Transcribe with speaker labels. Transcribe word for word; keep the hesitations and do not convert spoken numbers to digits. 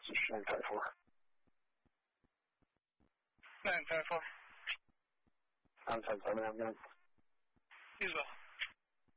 Speaker 1: nine five four.
Speaker 2: nine five four.
Speaker 1: I'm ten seven, I'm going.
Speaker 2: As well.